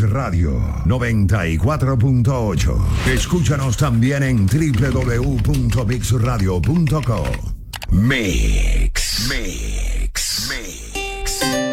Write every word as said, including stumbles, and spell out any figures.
Radio noventa y cuatro punto ocho. Escúchanos también en doble u doble u doble u punto mix radio punto com. Mix. Mix. Mix.